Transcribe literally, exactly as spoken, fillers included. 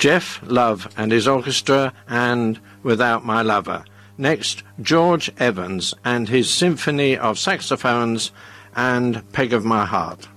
Jeff Love and his orchestra and Without My Lover. Next, George Evans and his symphony of saxophones and Peg of My Heart.